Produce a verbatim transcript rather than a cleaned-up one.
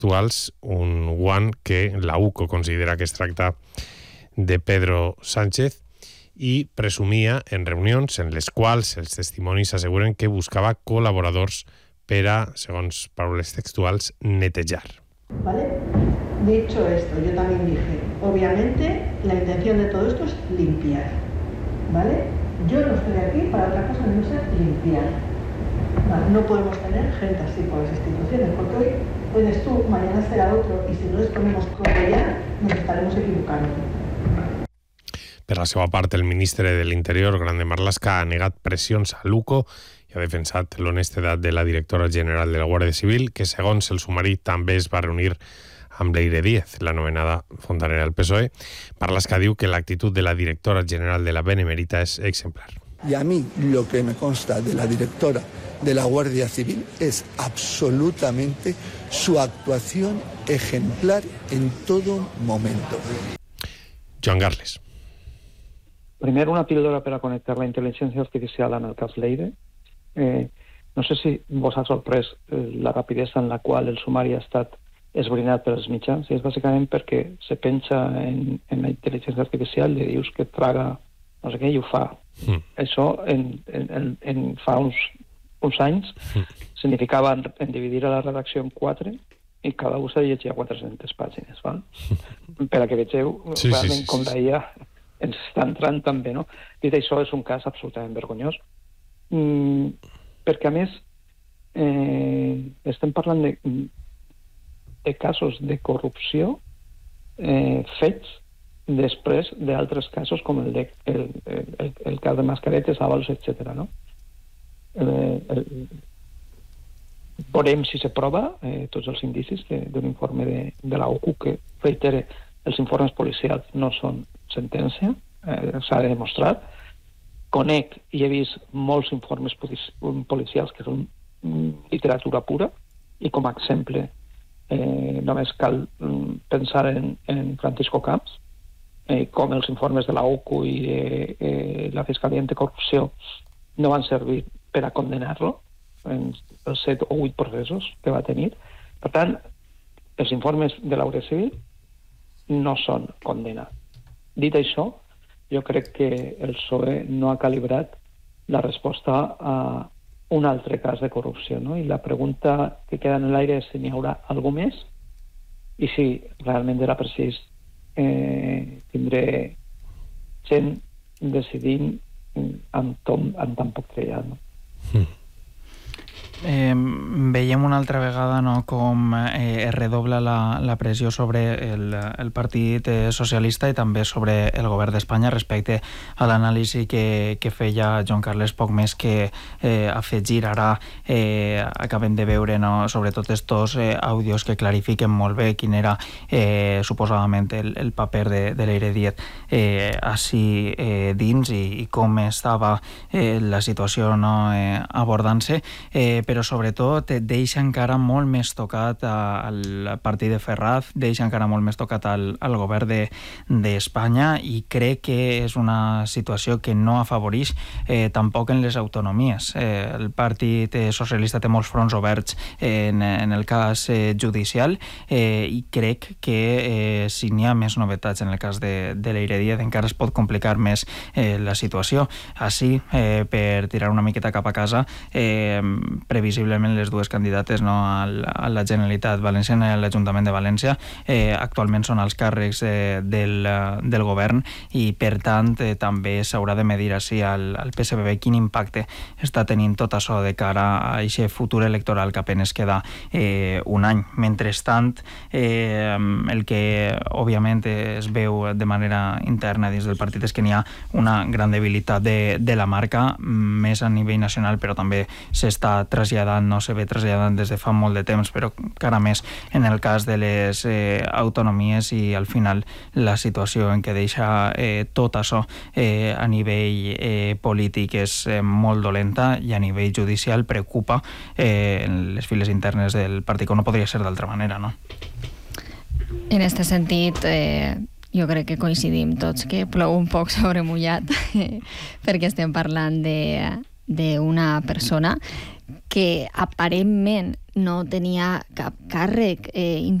textuals, un guant que la U C O considera que es tracta de Pedro Sánchez i presumia en reunions en les quals els testimonis asseguren que buscava col·laboradors per a, segons paraules textuals, netejar. ¿Vale? Dicho esto, yo también dije, obviamente la intención de todo esto es limpiar, ¿vale? Yo no estoy aquí para otra cosa que no sea limpiar. ¿Vale? No podemos tener gente así por las instituciones, porque hoy puedes tú, mañana será otro, y si no les ponemos como ya, nos estaremos equivocando. Per la seva part, el ministre de l'Interior, Grande Marlaska, ha negat pressions a l'U C O i ha defensat l'honestedat de la directora general de la Guàrdia Civil, que segons el sumari també es va reunir amb Leire Díez, l'anomenada fontanera del P S O E. Marlaska diu que l'actitud de la directora general de la Benemèrita és exemplar. Y a mí lo que me consta de la directora de la Guardia Civil es absolutamente su actuación ejemplar en todo momento. Joan Carles. Primer, una píldora per a connectar la intel·ligència artificial en el cas Leire. Eh, no sé si vos ha sorprès eh, la rapidesa en la qual el sumari ha estat esbrinat pels mitjans, i és bàsicament perquè se penja en, en la intel·ligència artificial i dius que traga no sé què i ho fa. Mm. Això en, en, en fa uns, uns anys mm. significava en, en dividir a la redacció en quatre i cada un se llegia quatre-centes pàgines, val? Per a que vegeu sí, realment sí, sí, com deia ens està entrant també, no? Dit això, és un cas absolutament vergonyós, mm, perquè a més eh, estem parlant de, de casos de corrupció eh, fets després d'altres casos com el, de, el, el, el cas de mascaretes, àvals, etcètera, no? Eh, el, veurem si s'aprova eh, tots els indicis d'un informe de, de la O C U que reitere els informes policials no són sentència, eh, s'ha de demostrar. Conec i he vist molts informes policials que són literatura pura i com a exemple eh, només cal pensar en, en Francisco Camps, eh, com els informes de la O C U i eh, eh, la Fiscalia Anticorrupció no van servir per a condenar-lo en els set o vuit processos que va tenir. Per tant, els informes de la Guàrdia Civil no són condena. Dit això, jo crec que el P S O E no ha calibrat la resposta a un altre cas de corrupció, no? I la pregunta que queda en l'aire és si n'hi haurà algú més i si realment era precís eh, tindré gent decidint amb, tom, amb tan poc treballat, no? Mm. Eh, veiem una altra vegada no, com eh, es redobla la, la pressió sobre el, el Partit Socialista i també sobre el govern d'Espanya respecte a l'anàlisi que, que feia Joan Carles poc més que eh, afegir. Ara eh, acabem de veure no, sobretot estos eh, àudios que clarifiquen molt bé quin era eh, suposadament el, el paper de, de Leire Díez eh, així eh, dins i, i com estava eh, la situació no, eh, abordant-se, eh, però sobretot deixa encara molt més tocat al partit de Ferraz, deixa encara molt més tocat al, al govern d'Espanya de, i crec que és una situació que no afavoreix eh, tampoc en les autonomies. Eh, el Partit Socialista té molts fronts oberts en, en el cas eh, judicial eh, i crec que eh, si n'hi ha més novetats en el cas de, de Leire Díez encara es pot complicar més eh, la situació. Així, eh, per tirar una miqueta cap a casa, eh, previsiblement les dues candidates no, a la Generalitat Valenciana i a l'Ajuntament de València eh, actualment són els càrrecs eh, del, del govern i per tant eh, també s'haurà de medir així al, al P S B quin impacte està tenint tot això de cara a aquest futur electoral que apenas queda eh, un any. Mentrestant, eh, el que òbviament es veu de manera interna dins del partit és que n'hi ha una gran debilitat de, de la marca, més a nivell nacional, però també s'està traslladant, no se ve traslladant des de fa molt de temps, però encara més en el cas de les eh, autonomies i al final la situació en què deixa eh, tot això eh, a nivell eh, polític és eh, molt dolenta i a nivell judicial preocupa eh, en les files internes del partit, que no podria ser d'altra manera, no? En este sentit, eh, jo crec que coincidim tots que plou un poc sobre mullat perquè estem parlant de d'una persona que aparentment no tenia cap càrrec eh,